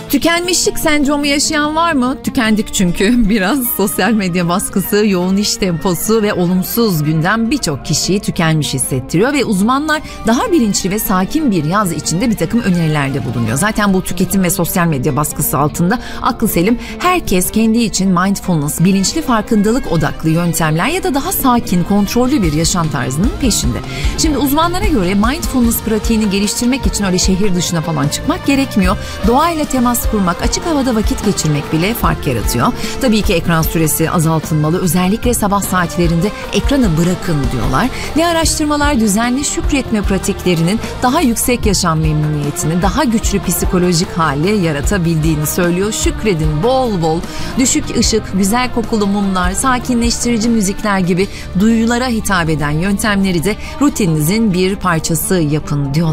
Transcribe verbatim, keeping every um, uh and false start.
Tükenmişlik sendromu yaşayan var mı? Tükendik çünkü. Biraz sosyal medya baskısı, yoğun iş temposu ve olumsuz gündem birçok kişiyi tükenmiş hissettiriyor ve uzmanlar daha bilinçli ve sakin bir yaz içinde bir takım önerilerde bulunuyor. Zaten bu tüketim ve sosyal medya baskısı altında aklı selim herkes kendi için mindfulness, bilinçli farkındalık odaklı yöntemler ya da daha sakin, kontrollü bir yaşam tarzının peşinde. Şimdi uzmanlara göre mindfulness pratiğini geliştirmek için öyle şehir dışına falan çıkmak gerekmiyor. Doğayla temas kurmak, açık havada vakit geçirmek bile fark yaratıyor. Tabii ki ekran süresi azaltılmalı. Özellikle sabah saatlerinde ekranı bırakın diyorlar. Ve araştırmalar düzenli şükretme pratiklerinin daha yüksek yaşam memnuniyetini, daha güçlü psikolojik hale yaratabildiğini söylüyor. Şükredin bol bol. Düşük ışık, güzel kokulu mumlar, sakinleştirici müzikler gibi duyulara hitap eden yöntemleri de rutininizin bir parçası yapın diyorlar.